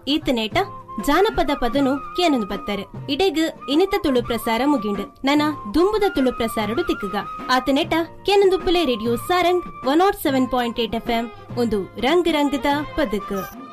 ಈತನೇಟ ಜಾನಪದ ಪದನು ಕೇನೊಂದು ಬತ್ತಾರೆ ಇಡೆಗ್ ಇನಿತ ತುಳು ಪ್ರಸಾರ ಮುಗಿಂಡು ನನ ದುಂಬುದ ತುಳು ಪ್ರಸಾರಡು ತಿಕ್ಕಗ ಆತನೇಟ ಕೇನೊಂದು ಪುಲೆ ರೇಡಿಯೋ ಸಾರಂಗ್ 107.8 FM ಒಂದು ರಂಗ್ ರಂಗದ ಪದಕ್.